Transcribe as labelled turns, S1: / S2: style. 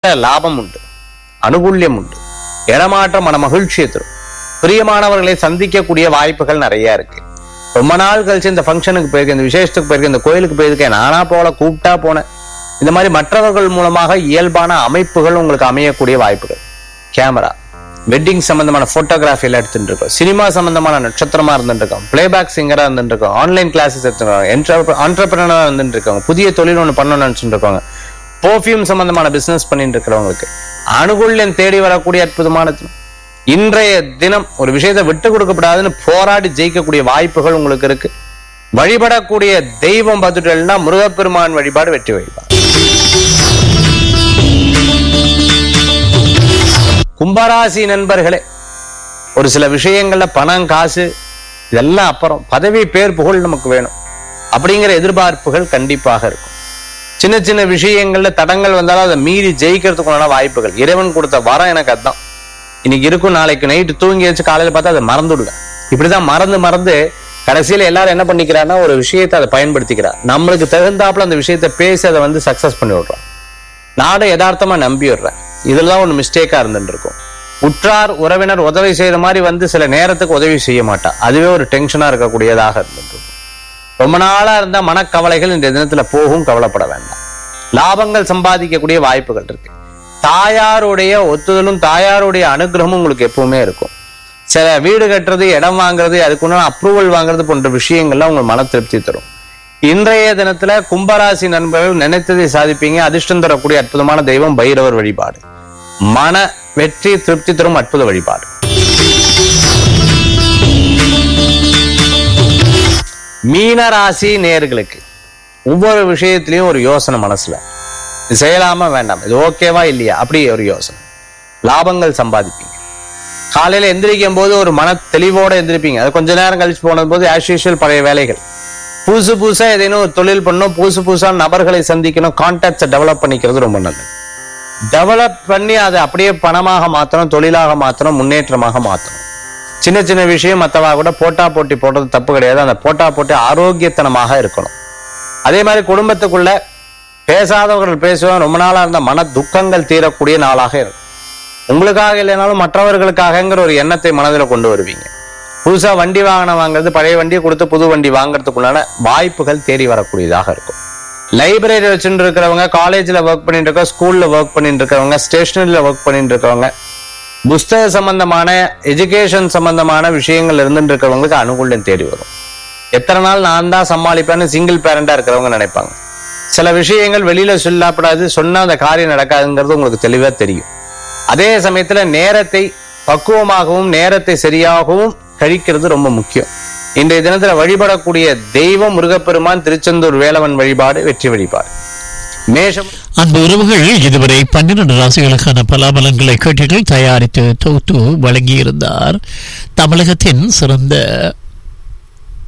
S1: லாபம் உண்டு, அனுகூல்யம் உண்டு, இடமாற்றம் மன மகிழ்ச்சியை தரும். பிரியமானவர்களை சந்திக்கக்கூடிய வாய்ப்புகள் நிறைய இருக்கு. ரொம்ப நாள் கழிச்சு இந்த ஃபங்க்ஷனுக்கு போயிருக்கேன், இந்த விசேஷத்துக்கு போயிருக்கேன், இந்த கோயிலுக்கு போயிருக்கேன், நானா போல கூப்பிட்டா போனேன். இந்த மாதிரி மற்றவர்கள் மூலமாக இயல்பான அமைப்புகள் உங்களுக்கு அமையக்கூடிய வாய்ப்புகள். கேமரா, வெட்டிங் சம்பந்தமான போட்டோகிராஃபியில எடுத்துட்டு இருக்கோம், சினிமா சம்பந்தமான நட்சத்திரமா இருந்துட்டு இருக்கோம், பிளேபேக் சிங்கரா இருந்துட்டு இருக்கோம், ஆன்லைன் கிளாஸஸ் எடுத்துருக்கோம், ஆண்டர்பிரினரா இருந்துட்டு இருக்காங்க, புதிய தொழில் ஒன்று பண்ணணும்னு நினைச்சுட்டு இருக்காங்க, பெர்ஃபியூம் சம்பந்தமான பிசினஸ் பண்ணிட்டு இருக்கிறவங்களுக்கு அனுகூல்யம் தேடி வரக்கூடிய அற்புதமான தினம். இன்றைய தினம் ஒரு விஷயத்தை விட்டு கொடுக்கப்படாதுன்னு போராடி ஜெயிக்கக்கூடிய வாய்ப்புகள் உங்களுக்கு இருக்கு. வழிபடக்கூடிய தெய்வம் பார்த்துட்டா முருகப்பெருமான் வழிபாடு வெற்றி வழிபாடு. கும்பராசி நண்பர்களே, ஒரு சில விஷயங்கள்ல பணம் காசு இதெல்லாம் அப்புறம், பதவி பேர் புகழ் நமக்கு வேணும் அப்படிங்கிற எதிர்பார்ப்புகள் கண்டிப்பாக இருக்கும். சின்ன சின்ன விஷயங்கள்ல தடங்கள் வந்தாலும் அதை மீறி ஜெயிக்கிறதுக்குள்ள வாய்ப்புகள். இறைவன் கொடுத்த வரம் எனக்கு அதுதான். இன்னைக்கு இருக்கும், நாளைக்கு நைட்டு தூங்கி வச்சு காலையில பார்த்தா அதை மறந்துடுவேன். இப்படிதான் மறந்து கடைசியில எல்லாரும் என்ன பண்ணிக்கிறான்னா ஒரு விஷயத்தை அதை பயன்படுத்திக்கிறார். நம்மளுக்கு தகுந்தாப்புல அந்த விஷயத்தை பேசி அதை வந்து சக்சஸ் பண்ணி விடுறோம். நாடை யதார்த்தமா நம்பி விடுறேன். இதெல்லாம் ஒண்ணு மிஸ்டேக்கா இருந்துட்டு இருக்கும். உற்றார் உறவினர் உதவி செய்யற மாதிரி வந்து சில நேரத்துக்கு உதவி செய்ய மாட்டா, அதுவே ஒரு டென்ஷனா இருக்கக்கூடியதாக இருந்துட்டு இருக்கும். ரொம்ப நாளா இருந்த மனக்கவலைகள் இந்த தினத்துல போகும், கவலைப்பட வேண்டாம். லாபங்கள் சம்பாதிக்கக்கூடிய வாய்ப்புகள் இருக்கு. தாயாருடைய ஒத்துதலும் தாயாருடைய அனுகிரகமும் உங்களுக்கு எப்பவுமே இருக்கும். சில வீடு கட்டுறது, இடம் வாங்குறது, அதுக்குள்ள அப்ரூவல் வாங்குறது போன்ற விஷயங்கள்லாம் உங்களுக்கு மன திருப்தி தரும். இன்றைய தினத்துல கும்பராசி நண்பர்கள் நினைத்ததை சாதிப்பீங்க. அதிர்ஷ்டம் தரக்கூடிய அற்புதமான தெய்வம் பைரவர் வழிபாடு. மன வெற்றி திருப்தி தரும் அற்புத வழிபாடு. மீனராசி நேயர்களுக்கு ஒவ்வொரு விஷயத்திலையும் ஒரு யோசனை மனசுல, இது செய்யலாமா வேண்டாம், இது ஓகேவா இல்லையா, அப்படி ஒரு யோசனை. லாபங்கள் சம்பாதிப்பீங்க. காலையில எந்திரிக்கும் போது ஒரு மன தெளிவோட எந்திரிப்பீங்க. அது கொஞ்ச நேரம் கழிச்சு போனது போது ஆஸ் யூசுவல் பழைய வேலைகள். புதுசா ஏதேனும் ஒரு தொழில் பண்ணணும், புதுசா நபர்களை சந்திக்கணும், கான்டாக்ட்ஸை டெவலப் பண்ணிக்கிறது ரொம்ப நல்லது. டெவலப் பண்ணி அதை அப்படியே பணமாக மாற்றணும், தொழிலாக மாற்றணும், முன்னேற்றமாக மாற்றணும். சின்ன சின்ன விஷயம் மற்றவா கூட போட்டா போட்டி போடுறது தப்பு கிடையாது. அந்த போட்டா போட்டி ஆரோக்கியத்தனமாக இருக்கணும். அதே மாதிரி குடும்பத்துக்குள்ள பேசாதவர்கள் பேசுவாங்க. ரொம்ப நாளா இருந்த மன துக்கங்கள் தீரக்கூடிய நாளாக இருக்கும். உங்களுக்காக இல்லைனாலும் மற்றவர்களுக்காகங்கிற ஒரு எண்ணத்தை மனதில் கொண்டு வருவீங்க. புதுசா வண்டி வாகனம் வாங்குறது, பழைய வண்டியை கொடுத்து புது வண்டி வாங்குறதுக்குள்ளான வாய்ப்புகள் தேடி வரக்கூடியதாக இருக்கும். லைப்ரரி வச்சுட்டு இருக்கிறவங்க, காலேஜ்ல ஒர்க் பண்ணிட்டு இருக்கவங்க, ஸ்கூல்ல ஒர்க் பண்ணிட்டு இருக்கிறவங்க, ஸ்டேஷனரியில ஒர்க் பண்ணிட்டு இருக்கவங்க, புஸ்தக சம்பந்தமான எஜுகேஷன் சம்பந்தமான விஷயங்கள் இருந்துட்டு இருக்கிறவங்களுக்கு அனுகூலம் தேடி வரும். எத்தனை நாள் நான் தான் சமாளிப்பேன்னு சிங்கிள் பேரண்டா இருக்கிறவங்க நினைப்பாங்க. சில விஷயங்கள் வெளியில சொல்லப்படாது, சொன்னா அந்த காரியம் நடக்காதுங்கிறது உங்களுக்கு தெளிவா தெரியும். அதே சமயத்துல நேரத்தை பக்குவமாகவும் நேரத்தை சரியாகவும் கழிக்கிறது ரொம்ப முக்கியம். இன்றைய தினத்துல வழிபடக்கூடிய தெய்வம் முருகப்பெருமான், திருச்செந்தூர் வேலவன் வழிபாடு வெற்றி வழிபாடு. மேஷம்.
S2: அந்த உறவுகள் இதுவரை 12 ராசிகளுக்கான பலாபலன்களை கேட்டீர்கள். தயாரித்து தொகுத்து வழங்கியிருந்தார் தமிழகத்தின் சிறந்த